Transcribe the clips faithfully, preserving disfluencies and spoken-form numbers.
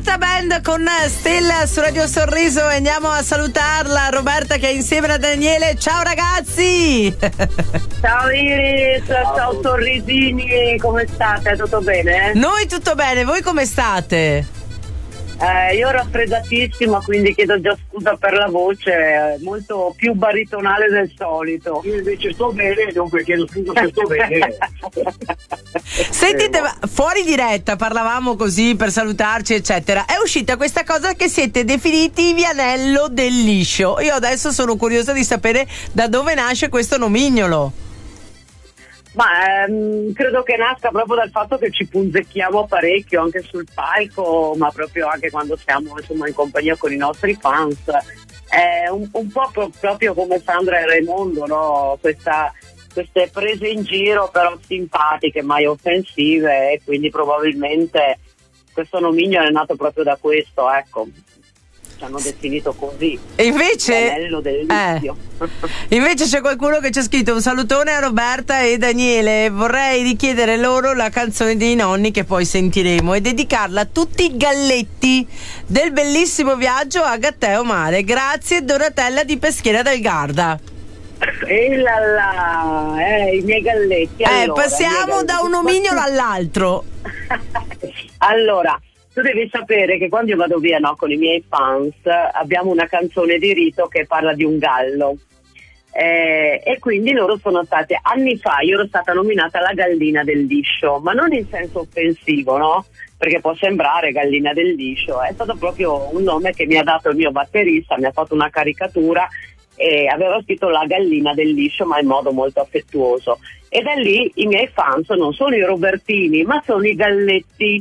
Roberta Band con Stella su Radio Sorriso e andiamo a salutarla, Roberta, che è insieme a Daniele. Ciao ragazzi! Ciao Iris, ciao, ciao Sorrisini, come state? Tutto bene? Noi tutto bene, voi come state? Eh, io raffreddatissima, quindi chiedo già scusa per la voce, molto più baritonale del solito. Io invece sto bene, dunque chiedo scusa se sto bene. Sentite, fuori diretta parlavamo così per salutarci eccetera, è uscita questa cosa che siete definiti Vianello del Liscio. Io adesso sono curiosa di sapere da dove nasce questo nomignolo. Ma ehm, credo che nasca proprio dal fatto che ci punzecchiamo parecchio anche sul palco, ma proprio anche quando siamo insomma in compagnia con i nostri fans. È un, un po' pro- proprio come Sandra e Raimondo, no? Questa, queste prese in giro però simpatiche, mai offensive, e quindi probabilmente questo nomignolo è nato proprio da questo, ecco. Ci hanno definito così. E invece eh, invece c'è qualcuno che ci ha scritto un salutone a Roberta e Daniele, vorrei richiedere loro la canzone dei nonni che poi sentiremo e dedicarla a tutti i galletti del bellissimo viaggio a Gatteo Mare. Grazie Donatella di Peschiera del Garda. E là là, eh, i miei galletti. Eh, allora, passiamo da un nomignolo all'altro. Allora, tu devi sapere che quando io vado via, no, con i miei fans, abbiamo una canzone di rito che parla di un gallo. Eh, e quindi loro sono state, anni fa io ero stata nominata la gallina del liscio, ma non in senso offensivo, no? Perché può sembrare gallina del liscio, è stato proprio un nome che mi ha dato il mio batterista, mi ha fatto una caricatura e aveva scritto la gallina del liscio, ma in modo molto affettuoso. E da lì i miei fans non sono i Robertini, ma sono i galletti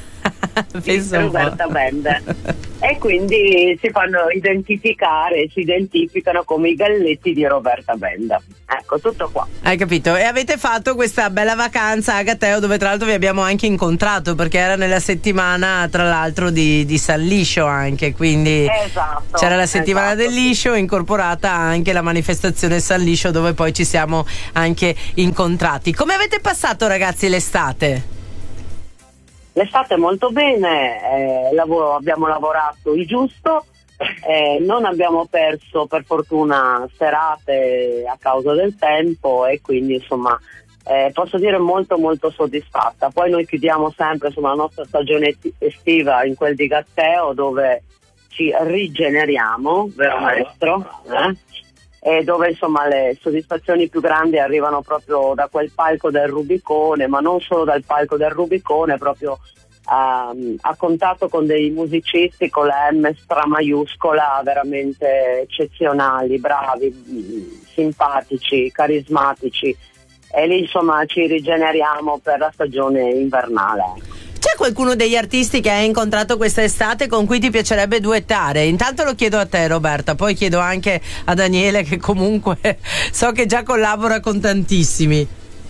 di Roberta Band, e quindi si fanno identificare, si identificano come i galletti di Roberta Band. Ecco, tutto qua. Hai capito? E avete fatto questa bella vacanza a Gatteo, dove tra l'altro vi abbiamo anche incontrato, perché era nella settimana tra l'altro di, di San Liscio anche, quindi esatto, c'era la settimana esatto, del Liscio, incorporata anche la manifestazione San Liscio, dove poi ci siamo anche incontrati. Come avete passato ragazzi l'estate? L'estate molto bene, eh, lavoro, abbiamo lavorato il giusto, eh, non abbiamo perso per fortuna serate a causa del tempo, e quindi insomma eh, posso dire molto molto soddisfatta. Poi noi chiudiamo sempre insomma la nostra stagione estiva in quel di Gatteo, dove ci rigeneriamo, vero maestro? Eh? E dove insomma le soddisfazioni più grandi arrivano proprio da quel palco del Rubicone, ma non solo dal palco del Rubicone, proprio a, a contatto con dei musicisti con la M stramaiuscola, veramente eccezionali, bravi, simpatici, carismatici, e lì insomma ci rigeneriamo per la stagione invernale. C'è qualcuno degli artisti che hai incontrato quest'estate con cui ti piacerebbe duettare? Intanto lo chiedo a te Roberta, poi chiedo anche a Daniele, che comunque so che già collabora con tantissimi.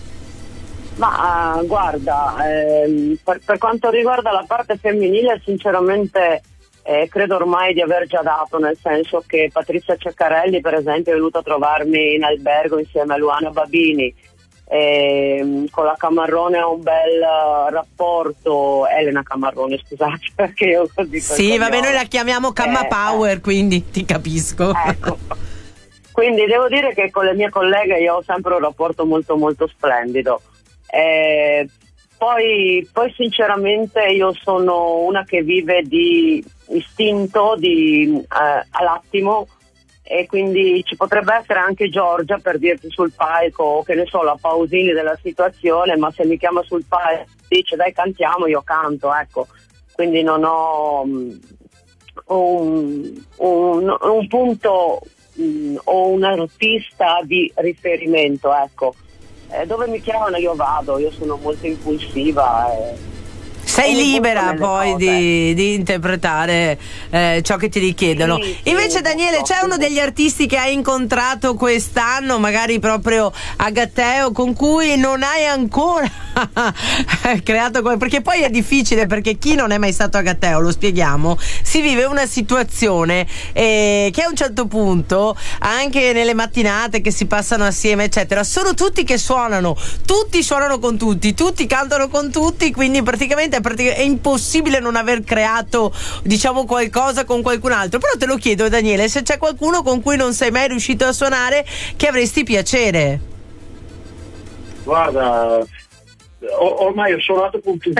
Ma uh, guarda, ehm, per, per quanto riguarda la parte femminile sinceramente eh, credo ormai di aver già dato, nel senso che Patrizia Ceccarelli per esempio è venuta a trovarmi in albergo insieme a Luana Babini. E, con la Camarrone ha un bel uh, rapporto. Elena Camarrone, scusate, perché io così sì, vabbè, noi la chiamiamo Camma eh, Power, eh. quindi ti capisco. Ecco. Quindi devo dire che con le mie colleghe io ho sempre un rapporto molto molto splendido. Eh, poi, poi sinceramente io sono una che vive di istinto, di eh, all'attimo, e quindi ci potrebbe essere anche Giorgia, per dirti, sul palco, o che ne so, la Pausini della situazione, ma se mi chiama sul palco dice dai cantiamo, io canto, ecco. Quindi non ho um, un, un, un punto um, o un artista di riferimento, ecco. Eh, dove mi chiamano io vado, io sono molto impulsiva e sei libera poi di, di interpretare eh, ciò che ti richiedono. Sì, invece sì, Daniele, c'è uno degli artisti che hai incontrato quest'anno, magari proprio a Gatteo, con cui non hai ancora creato come, perché poi è difficile, perché chi non è mai stato a Gatteo, lo spieghiamo, si vive una situazione eh, che a un certo punto, anche nelle mattinate che si passano assieme eccetera, sono tutti che suonano, tutti suonano con tutti, tutti cantano con tutti, quindi praticamente è, pratic- è impossibile non aver creato, diciamo, qualcosa con qualcun altro. Però te lo chiedo, Daniele, se c'è qualcuno con cui non sei mai riuscito a suonare che avresti piacere. Guarda, or- ormai ho suonato con tutti.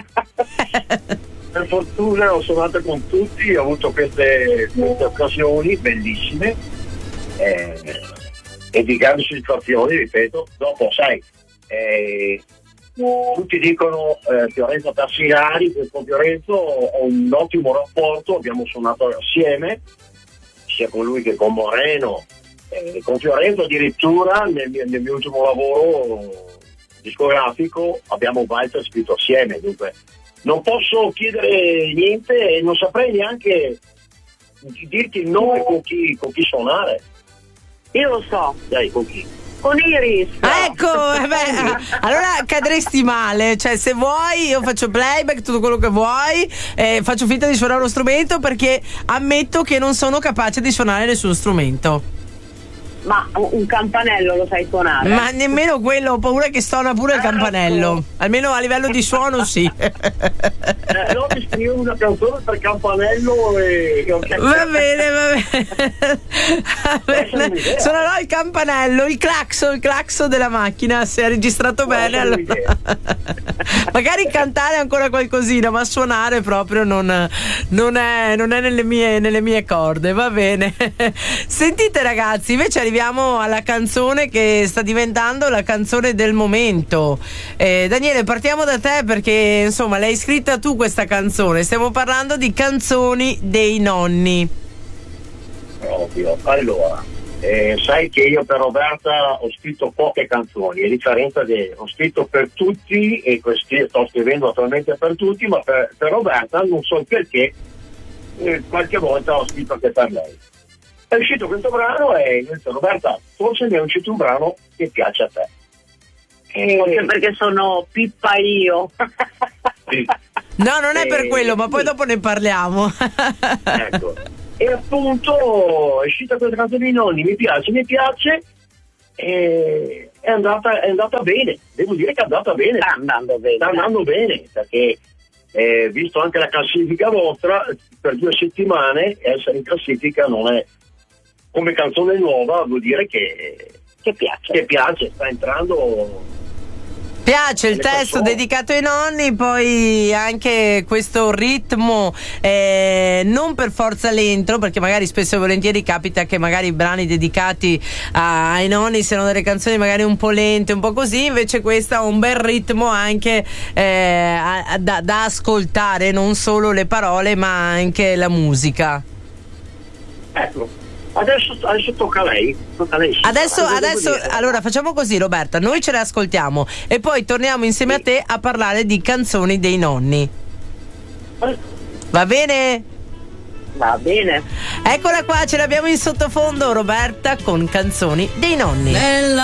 Per fortuna ho suonato con tutti, ho avuto queste, queste occasioni bellissime eh, e di grandi soddisfazioni, ripeto. Dopo, sai, eh, tutti dicono eh, Fiorenzo Tassinari, con Fiorenzo ho un ottimo rapporto, abbiamo suonato assieme, sia con lui che con Moreno. Eh, con Fiorenzo addirittura nel mio, nel mio ultimo lavoro discografico abbiamo Walter scritto assieme, dunque non posso chiedere niente e non saprei neanche dirti il nome con chi, con chi suonare. Io lo so. Dai, con chi? Con Iris. Ecco, eh beh, allora cadresti male, cioè se vuoi io faccio playback, tutto quello che vuoi, eh, faccio finta di suonare uno strumento, perché ammetto che non sono capace di suonare nessun strumento. Ma un campanello lo sai suonare? Ma nemmeno quello, ho paura che suona pure il campanello. Almeno a livello di suono sì. Eh, no, mi scrivo una canzone per campanello e... Va bene, va bene. Va bene. Suonerò il campanello, il clacson, il clacson della macchina, se è registrato bene. Allora. Magari cantare ancora qualcosina, ma suonare proprio non, non è, non è nelle mie, nelle mie corde, va bene. Sentite ragazzi, invece arriviamo alla canzone che sta diventando la canzone del momento. eh, Daniele, partiamo da te, perché insomma l'hai scritta tu questa canzone. Stiamo parlando di Canzoni dei nonni. Proprio, allora eh, sai che io per Roberta ho scritto poche canzoni, a differenza che ho scritto per tutti e questi sto scrivendo attualmente per tutti, ma per, per Roberta non so il perché eh, qualche volta ho scritto anche per lei. È uscito questo brano e io ho detto: Roberta, forse mi è uscito un brano che piace a te. E... Forse perché sono Pippa io. Sì. No, non è e... per quello, ma poi sì. dopo ne parliamo. Ecco. E appunto è uscita questa canzone dei nonni, mi piace, mi piace, e è andata, è andata bene, devo dire che è andata bene. Sta andando bene. Sta andando bene, perché eh, visto anche la classifica vostra, per due settimane essere in classifica non è, come canzone nuova, vuol dire che, che piace. Che piace, sta entrando. Piace il testo dedicato ai nonni, poi anche questo ritmo eh, non per forza lento, perché magari spesso e volentieri capita che magari i brani dedicati a, ai nonni siano delle canzoni magari un po' lente, un po' così, invece questa ha un bel ritmo anche eh, a, da, da ascoltare, non solo le parole ma anche la musica. Ecco. Adesso, adesso tocca a lei, tocca a lei. Adesso, adesso allora facciamo così, Roberta, noi ce le ascoltiamo e poi torniamo insieme sì. a te a parlare di Canzoni dei nonni. Va bene? Va bene. Eccola qua, ce l'abbiamo in sottofondo, Roberta con Canzoni dei nonni. Bella